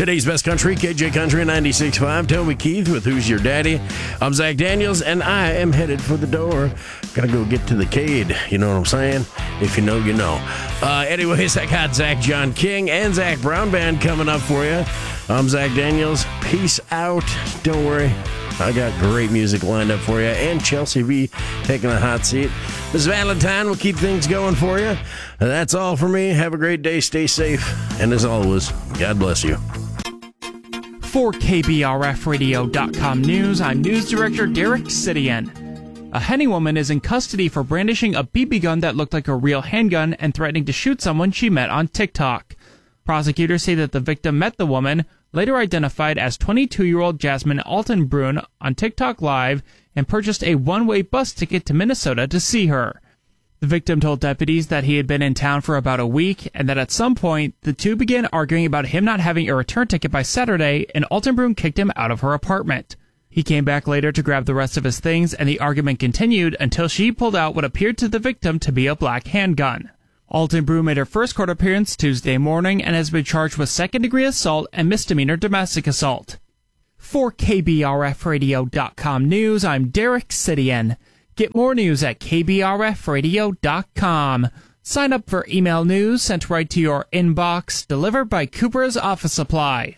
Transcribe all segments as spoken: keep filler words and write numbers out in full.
Today's Best Country, K J Country ninety-six point five. Toby Keith with Who's Your Daddy? I'm Zach Daniels, and I am headed for the door. Gotta go get to the Cade. You know what I'm saying? If you know, you know. Uh, anyways, I got Zach John King and Zach Brown Band coming up for you. I'm Zach Daniels. Peace out. Don't worry. I got great music lined up for you. And Chelsea V taking the hot seat. Miss Valentine will keep things going for you. That's all for me. Have a great day. Stay safe. And as always, God bless you. For K B R F radio dot com News, I'm News Director Derek Sidian. A Henny woman is in custody for brandishing a B B gun that looked like a real handgun and threatening to shoot someone she met on TikTok. Prosecutors say that the victim met the woman, later identified as twenty-two-year-old Jasmine Altenbrunn, on TikTok Live and purchased a one-way bus ticket to Minnesota to see her. The victim told deputies that he had been in town for about a week and that at some point, the two began arguing about him not having a return ticket by Saturday, and Altenbrunn kicked him out of her apartment. He came back later to grab the rest of his things, and the argument continued until she pulled out what appeared to the victim to be a black handgun. Altenbrunn made her first court appearance Tuesday morning and has been charged with second-degree assault and misdemeanor domestic assault. For K B R F radio dot com News, I'm Derek Sidian. Get more news at K B R F radio dot com. Sign up for email news sent right to your inbox, delivered by Cooper's Office Supply.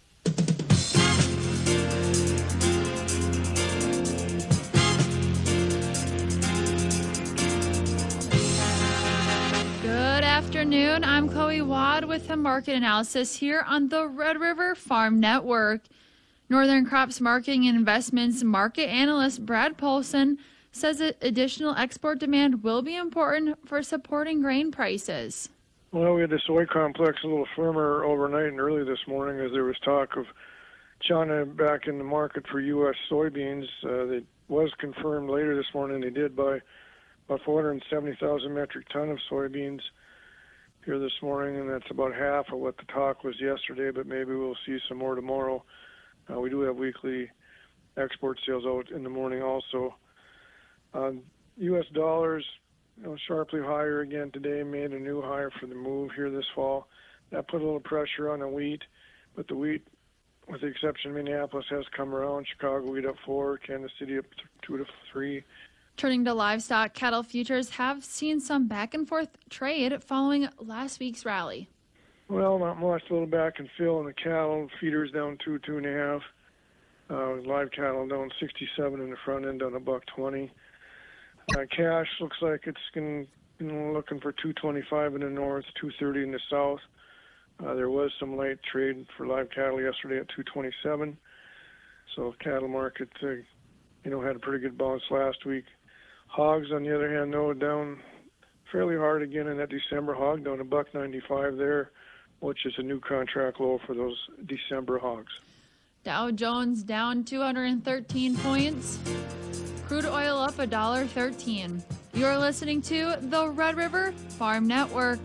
Good afternoon. I'm Chloe Wad with the market analysis here on the Red River Farm Network. Northern Crops Marketing and Investments market analyst Brad Polson says that additional export demand will be important for supporting grain prices. Well, we had the soy complex a little firmer overnight and early this morning as there was talk of China back in the market for U S soybeans. Uh, it was confirmed later this morning they did buy about four hundred seventy thousand metric ton of soybeans here this morning, and that's about half of what the talk was yesterday, but maybe we'll see some more tomorrow. Uh, we do have weekly export sales out in the morning also. Um, U S dollars, you know, sharply higher again today, made a new higher for the move here this fall. That put a little pressure on the wheat, but the wheat, with the exception of Minneapolis, has come around. Chicago wheat up four, Kansas City up two to three. Turning to livestock, cattle futures have seen some back and forth trade following last week's rally. Well, not much. A little back and fill in the cattle. Feeders down two, two and a half. Uh, live cattle down sixty-seven in the front end, down a buck twenty. Uh, cash looks like it's going, you know, looking for two twenty-five in the north, two thirty in the south. Uh, there was some light trade for live cattle yesterday at two twenty-seven. So cattle market, uh, you know, had a pretty good bounce last week. Hogs, on the other hand, though, down fairly hard again in that December hog, down a buck ninety-five there, which is a new contract low for those December hogs. Dow Jones down two hundred thirteen points. Crude oil up one dollar thirteen. You're listening to the Red River Farm Network.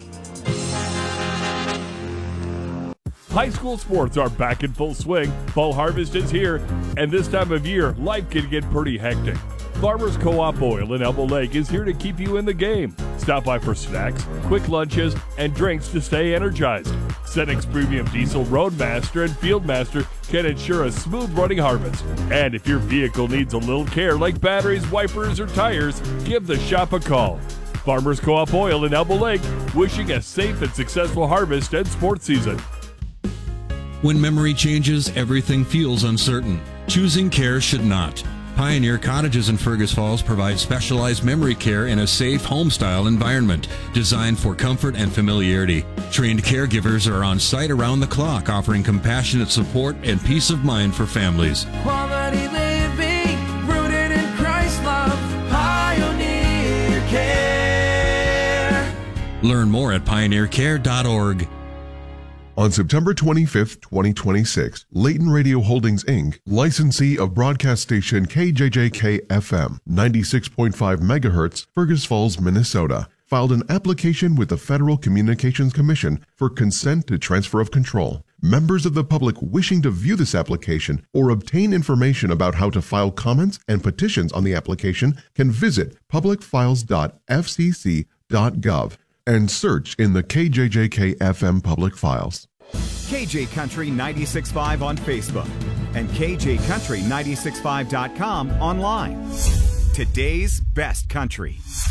High school sports are back in full swing. Fall harvest is here, and this time of year, life can get pretty hectic. Farmers Co-op Oil in Elbow Lake is here to keep you in the game. Stop by for snacks, quick lunches, and drinks to stay energized. Cenex Premium Diesel Roadmaster and Fieldmaster can ensure a smooth running harvest. And if your vehicle needs a little care like batteries, wipers, or tires, give the shop a call. Farmers Co-op Oil in Elbow Lake, wishing a safe and successful harvest and sports season. When memory changes, everything feels uncertain. Choosing care should not. Pioneer Cottages in Fergus Falls provide specialized memory care in a safe, home-style environment designed for comfort and familiarity. Trained caregivers are on site around the clock, offering compassionate support and peace of mind for families. Quality living, rooted in Christ's love, Pioneer Care. Learn more at pioneer care dot org. On September twenty-fifth, twenty twenty-six, Leighton Radio Holdings, Incorporated, licensee of broadcast station K J J K F M, ninety-six point five megahertz, Fergus Falls, Minnesota, filed an application with the Federal Communications Commission for consent to transfer of control. Members of the public wishing to view this application or obtain information about how to file comments and petitions on the application can visit public files dot f c c dot gov and search in the K J J K F M public files. K J Country ninety-six point five on Facebook and K J Country nine six five dot com online. Today's best country.